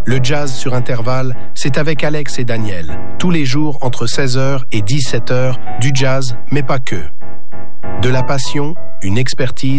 Le jazz sur intervalle, c'est avec Alex et Daniel. Tous les jours, entre 16h et 17h, du jazz, mais pas que. De la passion, une expertise